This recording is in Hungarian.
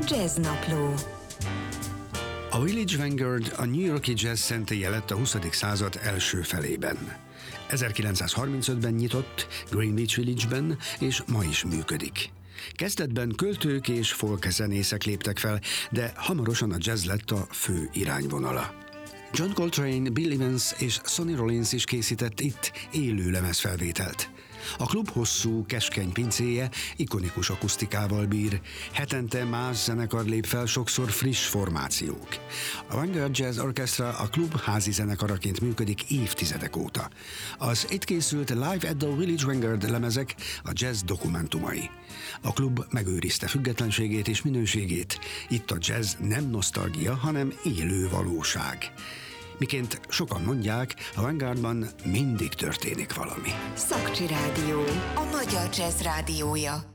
Jazznapló. A Village Vanguard a New York-i jazz szentélye lett a 20. század első felében. 1935-ben nyitott Greenwich Village-ben, és ma is működik. Kezdetben költők és folk zenészek léptek fel, de hamarosan a jazz lett a fő irányvonala. John Coltrane, Bill Evans és Sonny Rollins is készített itt élő lemezfelvételt. A klub hosszú, keskeny pincéje ikonikus akusztikával bír. Hetente más zenekar lép fel, sokszor friss formációk. A Vanguard Jazz Orchestra a klub házi zenekaraként működik évtizedek óta. Az itt készült Live at the Village Vanguard lemezek a jazz dokumentumai. A klub megőrizte függetlenségét és minőségét. Itt a jazz nem nosztalgia, hanem élő valóság. Miként sokan mondják, a Vanguardban mindig történik valami. Szakcsi Rádió, a magyar jazz rádiója.